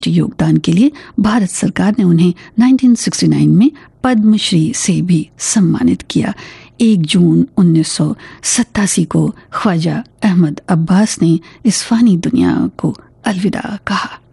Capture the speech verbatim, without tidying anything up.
राष्ट्रीय योगदान के लिए भारत सरकार ने उन्हें उन्नीस सौ उनहत्तर में पद्मश्री से भी सम्मानित किया। एक जून उन्नीस सौ सतासी को ख्वाजा अहमद अब्बास ने इस फानी दुनिया को अलविदा कहा।